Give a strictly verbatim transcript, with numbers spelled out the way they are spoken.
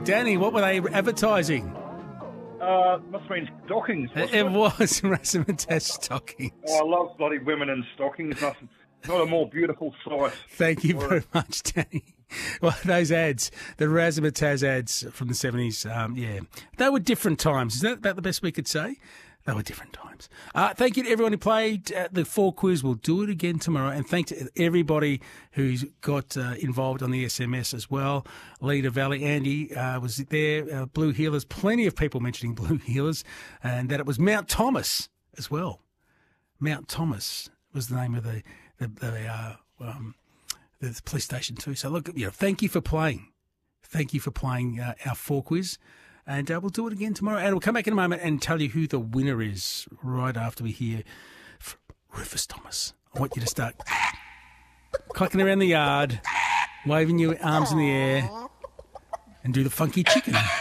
Danny, what were they advertising? Uh, must have been stockings. It, it was razzmatazz stockings. Oh, I love bloody women in stockings. Nothing, not a more beautiful sight. Thank you very much, Danny. Well, those ads, the razzmatazz ads from the seventies, um, yeah, they were different times. Is that about the best we could say? They were different times. Uh, thank you to everyone who played uh, the four quiz. We'll do it again tomorrow. And thanks to everybody who's got uh, involved on the S M S as well. Leader Valley, Andy uh, was there. Uh, Blue Healers, plenty of people mentioning Blue Healers. And that it was Mount Thomas as well. Mount Thomas was the name of the, the, the, uh, um, the police station too. So look, you know, thank you for playing. Thank you for playing uh, our four quiz. And uh, we'll do it again tomorrow. And we'll come back in a moment and tell you who the winner is right after we hear from Rufus Thomas. I want you to start clucking around the yard, waving your arms in the air, and do the funky chicken.